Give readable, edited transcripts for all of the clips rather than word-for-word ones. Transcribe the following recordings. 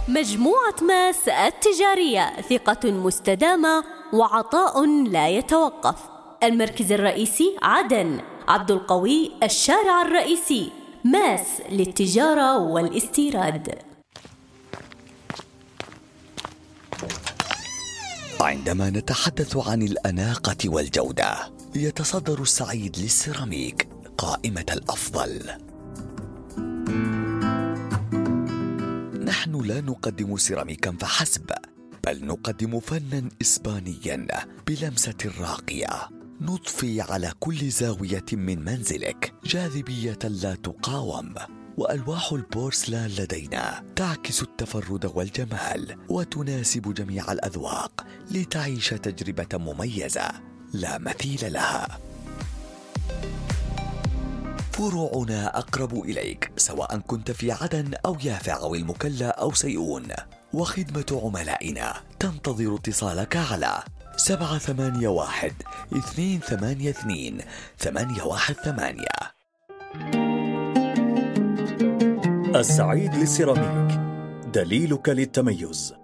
مجموعة ماس التجارية، ثقة مستدامة وعطاء لا يتوقف. المركز الرئيسي عدن، عبد القوي الشارع الرئيسي. ماس للتجارة والاستيراد. عندما نتحدث عن الأناقة والجودة، يتصدر السعيد للسيراميك قائمة الأفضل. نحن لا نقدم سيراميكا فحسب، بل نقدم فناً إسبانياً بلمسة راقية. نضفي على كل زاوية من منزلك جاذبية لا تقاوم، وألواح البورسلان لدينا تعكس التفرد والجمال وتناسب جميع الأذواق لتعيش تجربة مميزة لا مثيل لها. فروعنا أقرب إليك سواء كنت في عدن أو يافع أو المكلا أو سيئون، وخدمة عملائنا تنتظر اتصالك على 781-282-818. السعيد للسيراميك، دليلك للتميز.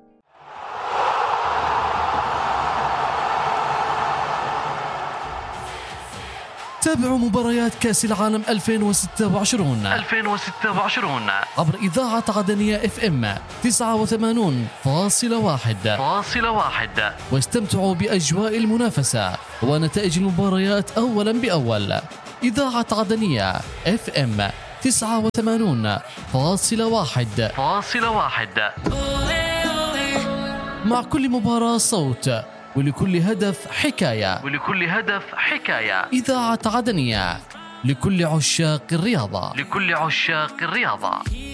تابعوا مباريات كأس العالم 2026 عبر إذاعة عدنية FM 89.1 واستمتعوا بأجواء المنافسة ونتائج المباريات أولا بأول. إذاعة عدنية FM 89.1 مع كل مباراة صوت، ولكل هدف حكاية. إذاعة عدنية لكل عشاق الرياضة.